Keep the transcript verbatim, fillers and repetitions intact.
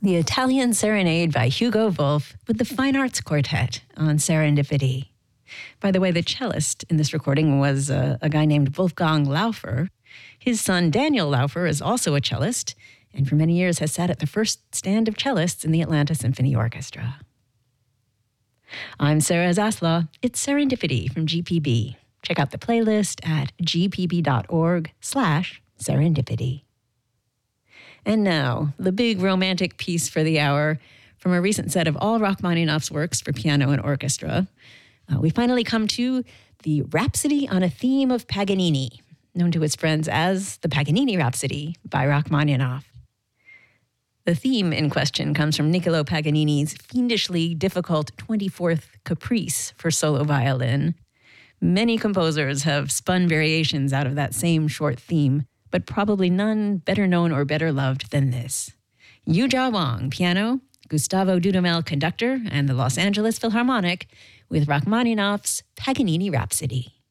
the Italian Serenade by Hugo Wolf with the Fine Arts Quartet on Serendipity. By the way, the cellist in this recording was a, a guy named Wolfgang Laufer. His son Daniel Laufer is also a cellist, and for many years has sat at the first stand of cellists in the Atlanta Symphony Orchestra. I'm Sarah Zaslaw. It's Serendipity from G P B. Check out the playlist at gpb.org slash serendipity. And now, the big romantic piece for the hour from a recent set of all Rachmaninoff's works for piano and orchestra. Uh, we finally come to the Rhapsody on a Theme of Paganini, known to his friends as the Paganini Rhapsody by Rachmaninoff. The theme in question comes from Niccolo Paganini's fiendishly difficult twenty-fourth Caprice for solo violin. Many composers have spun variations out of that same short theme, but probably none better known or better loved than this. Yujia Wang, piano, Gustavo Dudamel, conductor, and the Los Angeles Philharmonic with Rachmaninoff's Paganini Rhapsody.